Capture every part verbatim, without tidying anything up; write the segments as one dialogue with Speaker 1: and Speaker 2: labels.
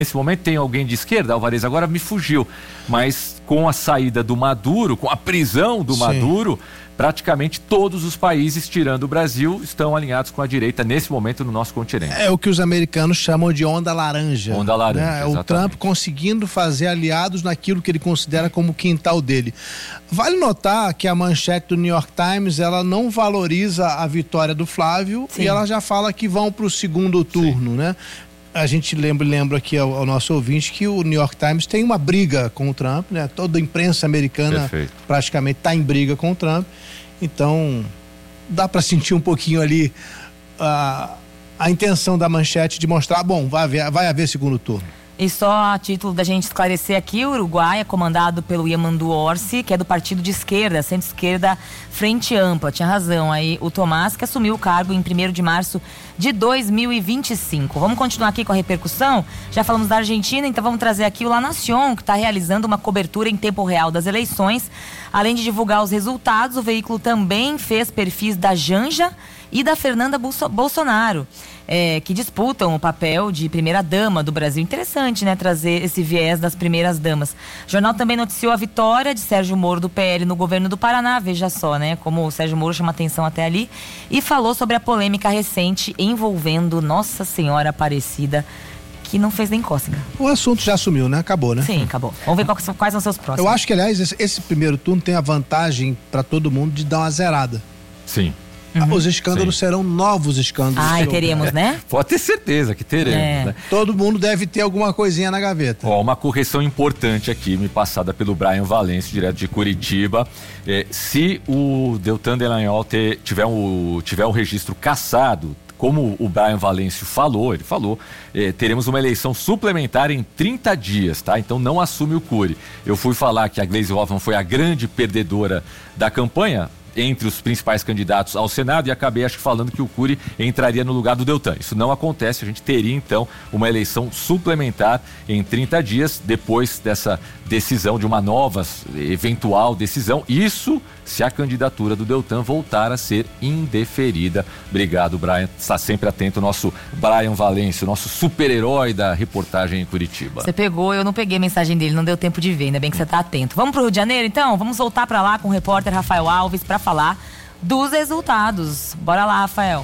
Speaker 1: Nesse momento tem alguém de esquerda, Alvarez, agora me fugiu, mas com a saída do Maduro, com a prisão do Sim. Maduro, praticamente todos os países, tirando o Brasil, estão alinhados com a direita nesse momento no nosso continente.
Speaker 2: É o que os americanos chamam de onda laranja.
Speaker 1: Onda laranja,
Speaker 2: né? O Trump conseguindo fazer aliados naquilo que ele considera como o quintal dele. Vale notar que a manchete do New York Times, ela não valoriza a vitória do Flávio Sim. e ela já fala que vão para o segundo turno, Sim. né? A gente lembra, lembra aqui ao, ao nosso ouvinte que o New York Times tem uma briga com o Trump, né? Toda a imprensa americana Perfeito. praticamente está em briga com o Trump. Então, dá para sentir um pouquinho ali a, a intenção da manchete de mostrar, bom, vai haver, vai haver segundo turno.
Speaker 3: E só a título da gente esclarecer aqui, o Uruguai é comandado pelo Yamandu Orsi, que é do partido de esquerda, centro-esquerda, Frente Ampla. Tinha razão aí o Tomás, que assumiu o cargo em primeiro de março de dois mil e vinte e cinco. Vamos continuar aqui com a repercussão? Já falamos da Argentina, então vamos trazer aqui o La Nación, que está realizando uma cobertura em tempo real das eleições. Além de divulgar os resultados, o veículo também fez perfis da Janja e da Fernanda Bolsonaro, é, que disputam o papel de primeira-dama do Brasil. Interessante, né, trazer esse viés das primeiras-damas. O jornal também noticiou a vitória de Sérgio Moro do P L no governo do Paraná, veja só, né, como o Sérgio Moro chama atenção até ali, e falou sobre a polêmica recente envolvendo Nossa Senhora Aparecida, que não fez nem cócega.
Speaker 2: O assunto já sumiu, né? Acabou, né?
Speaker 3: Sim, acabou. Vamos ver quais são, quais são seus próximos.
Speaker 2: Eu acho que, aliás, esse, esse primeiro turno tem a vantagem para todo mundo de dar uma zerada.
Speaker 1: Sim.
Speaker 2: Uhum. Os escândalos Sim. serão novos escândalos.
Speaker 3: Ai, teremos, né?
Speaker 1: Pode ter certeza que teremos, é. né?
Speaker 2: Todo mundo deve ter alguma coisinha na gaveta.
Speaker 1: Ó, uma correção importante aqui, me passada pelo Brian Valêncio, direto de Curitiba. É, se o Deltan Dallagnol ter, tiver, o, tiver o registro cassado, como o Brian Valêncio falou, ele falou, eh, teremos uma eleição suplementar em trinta dias, tá? Então não assume o Cury. Eu fui falar que a Gleisi Hoffmann foi a grande perdedora da campanha entre os principais candidatos ao Senado e acabei, acho que, falando que o Cury entraria no lugar do Deltan. Isso não acontece, a gente teria então uma eleição suplementar em trinta dias depois dessa decisão, de uma nova eventual decisão, isso se a candidatura do Deltan voltar a ser indeferida. Obrigado, Brian, está sempre atento, o nosso Brian Valêncio, nosso super-herói da reportagem em Curitiba.
Speaker 3: Você pegou, eu não peguei a mensagem dele, não deu tempo de ver, ainda bem que você está atento. Vamos pro Rio de Janeiro então? Vamos voltar para lá com o repórter Rafael Alves para falar dos resultados. Bora lá, Rafael.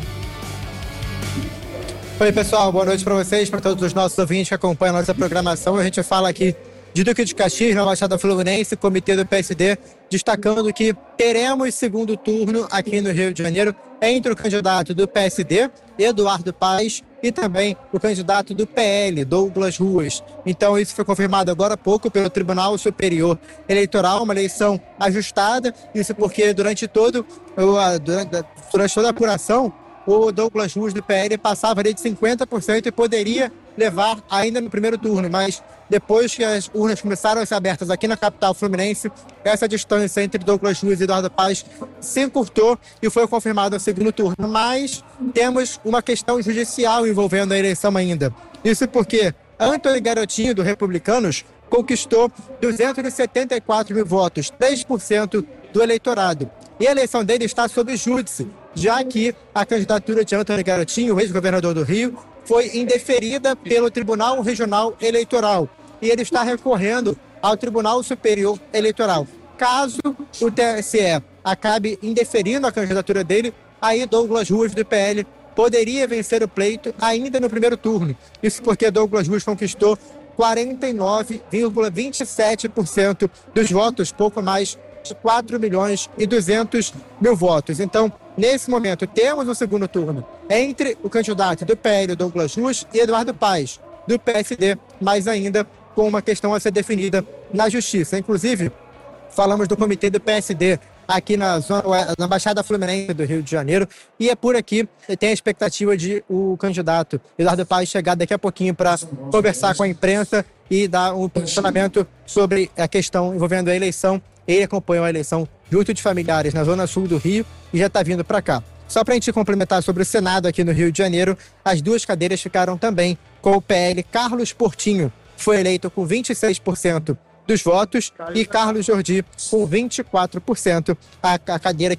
Speaker 4: Oi, pessoal, boa noite para vocês, para todos os nossos ouvintes que acompanham a nossa programação. A gente fala aqui de Duque de Caxias, na Baixada Fluminense, comitê do P S D, destacando que teremos segundo turno aqui no Rio de Janeiro entre o candidato do P S D, Eduardo Paes, e também o candidato do P L, Douglas Ruas. Então isso foi confirmado agora há pouco pelo Tribunal Superior Eleitoral, uma eleição ajustada, isso porque durante, todo, durante, durante toda a apuração, o Douglas Ruas do P L passava ali de cinquenta por cento e poderia levar ainda no primeiro turno, mas depois que as urnas começaram a ser abertas aqui na capital fluminense, essa distância entre Douglas Ruas e Eduardo Paes se encurtou e foi confirmado o segundo turno. Mas temos uma questão judicial envolvendo a eleição ainda. Isso porque Antony Garotinho, do Republicanos, conquistou duzentos e setenta e quatro mil votos, três por cento do eleitorado. E a eleição dele está sob júdice, já que a candidatura de Antony Garotinho, o ex-governador do Rio, foi indeferida pelo Tribunal Regional Eleitoral. E ele está recorrendo ao Tribunal Superior Eleitoral. Caso o T S E acabe indeferindo a candidatura dele, aí Douglas Ruas, do P L, poderia vencer o pleito ainda no primeiro turno. Isso porque Douglas Ruas conquistou quarenta e nove vírgula vinte e sete por cento dos votos, pouco mais de quatro milhões e duzentos mil votos. Então, nesse momento, temos um segundo turno entre o candidato do P L, Douglas Ruas, e Eduardo Paes, do P S D, mas ainda com uma questão a ser definida na Justiça. Inclusive, falamos do comitê do P S D aqui na, zona, na Baixada Fluminense do Rio de Janeiro, e é por aqui que tem a expectativa de o candidato Eduardo Paes chegar daqui a pouquinho para conversar com a imprensa e dar um posicionamento sobre a questão envolvendo a eleição. Ele acompanhou a eleição junto de familiares na Zona Sul do Rio e já está vindo para cá. Só para a gente complementar sobre o Senado aqui no Rio de Janeiro, as duas cadeiras ficaram também com o P L. Carlos Portinho foi eleito com vinte e seis por cento dos votos e Carlos Jordi com vinte e quatro por cento, a, a cadeira que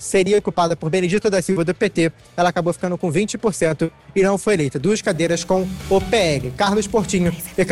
Speaker 4: seria ocupada por Benedita da Silva do P T. Ela acabou ficando com vinte por cento e não foi eleita. Duas cadeiras com o P L. Carlos Portinho.